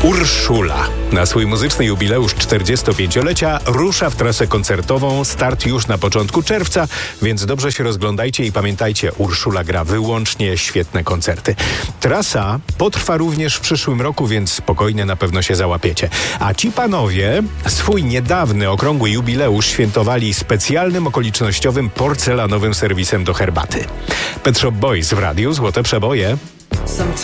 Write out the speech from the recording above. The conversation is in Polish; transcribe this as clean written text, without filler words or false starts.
Urszula na swój muzyczny jubileusz 45-lecia rusza w trasę koncertową. Start już na początku czerwca, więc dobrze się rozglądajcie i pamiętajcie, Urszula gra wyłącznie świetne koncerty. Trasa potrwa również w przyszłym roku, więc spokojnie na pewno się załapiecie. A ci panowie swój niedawny okrągły jubileusz świętowali specjalnym okolicznościowym porcelanowym serwisem do herbaty. Pet Shop Boys w radiu Złote Przeboje.